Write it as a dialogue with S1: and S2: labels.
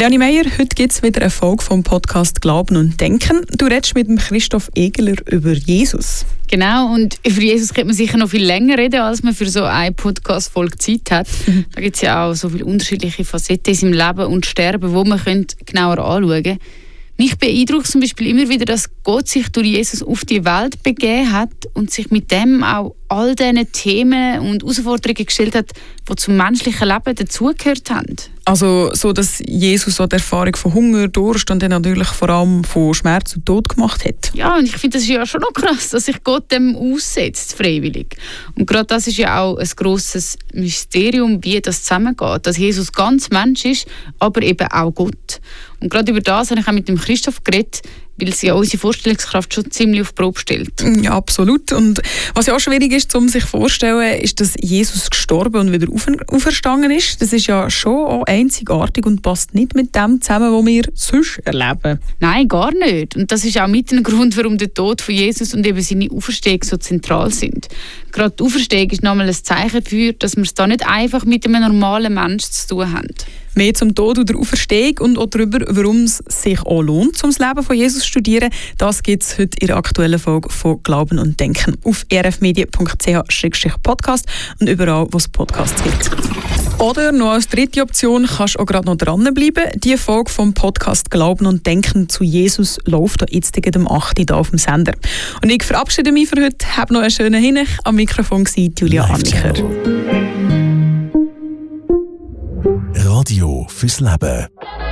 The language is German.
S1: Leonie Meier, heute gibt es wieder eine Folge vom Podcast «Glauben und Denken». Du redest mit dem Christoph Egeler über Jesus.
S2: Genau, und über Jesus könnte man sicher noch viel länger reden, als man für so eine Podcast-Folge Zeit hat. Da gibt es ja auch so viele unterschiedliche Facetten in seinem Leben und Sterben, die man genauer anschauen könnte. Mich beeindruckt zum Beispiel immer wieder, dass Gott sich durch Jesus auf die Welt begeben hat und sich mit dem auch all diesen Themen und Herausforderungen gestellt hat, die zum menschlichen Leben dazugehört haben.
S1: Also so, dass Jesus so die Erfahrung von Hunger, Durst und dann natürlich vor allem von Schmerz und Tod gemacht hat.
S2: Ja, und ich finde, das ist ja schon noch krass, dass sich Gott dem aussetzt, freiwillig. Und gerade das ist ja auch ein grosses Mysterium, wie das zusammengeht. Dass Jesus ganz Mensch ist, aber eben auch Gott. Und gerade über das habe ich auch mit dem Christoph geredet, weil sie ja unsere Vorstellungskraft schon ziemlich auf die Probe stellt.
S1: Ja, absolut. Und was ja auch schwierig ist, um sich vorzustellen, ist, dass Jesus gestorben und wieder auferstanden ist. Das ist ja schon auch einzigartig und passt nicht mit dem zusammen, was wir sonst erleben.
S2: Nein, gar nicht. Und das ist auch mit ein Grund, warum der Tod von Jesus und eben seine Auferstehung so zentral sind. Gerade die Auferstehung ist nochmal ein Zeichen dafür, dass wir es da nicht einfach mit einem normalen Menschen zu tun haben.
S1: Mehr zum Tod oder Auferstehung und auch darüber, warum es sich auch lohnt, um das Leben von Jesus zu studieren, das gibt es heute in der aktuellen Folge von «Glauben und Denken» auf rfmedia.ch/podcast und überall, wo es Podcasts gibt. Oder noch als dritte Option kannst du auch gerade noch dranbleiben. Die Folge vom Podcast «Glauben und Denken» zu Jesus läuft jetzt am 8. hier auf dem Sender. Und ich verabschiede mich für heute. Hab noch einen schönen Hinweis. Am Mikrofon war Julia Anniker.
S3: Radio fürs Leben.